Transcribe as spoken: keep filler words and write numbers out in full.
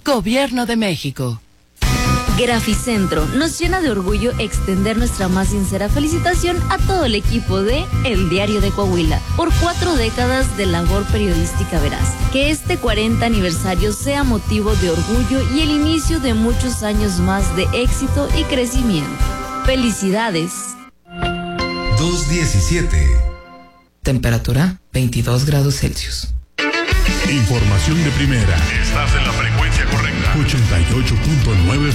Gobierno de México. Graficentro, nos llena de orgullo extender nuestra más sincera felicitación a todo el equipo de El Diario de Coahuila por cuatro décadas de labor periodística veraz. Que este cuarenta aniversario sea motivo de orgullo y el inicio de muchos años más de éxito y crecimiento. ¡Felicidades! dos diecisiete. Temperatura veintidós grados Celsius. Información de primera. Estás en la frecuencia correcta. ochenta y ocho punto nueve